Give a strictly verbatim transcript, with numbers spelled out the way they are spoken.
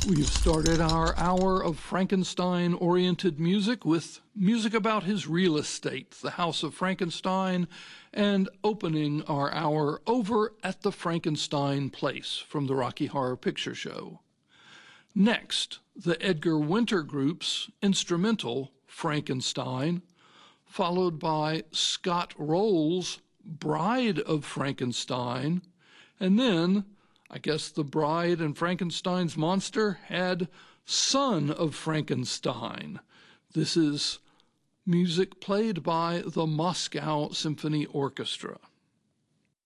We've started our hour of Frankenstein-oriented music with music about his real estate, the House of Frankenstein, and opening our hour Over at the Frankenstein Place from the Rocky Horror Picture Show. Next, the Edgar Winter Group's instrumental Frankenstein, followed by Scott Roll's Bride of Frankenstein, and then I guess the bride and Frankenstein's monster had Son of Frankenstein. This is music played by the Moscow Symphony Orchestra.